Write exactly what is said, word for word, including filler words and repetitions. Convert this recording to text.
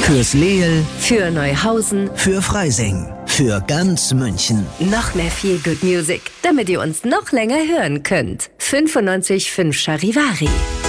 Fürs Leel, für Neuhausen, für Freising, für ganz München. Noch mehr viel Good Music, damit ihr uns noch länger hören könnt. fünfundneunzig Komma fünf Charivari.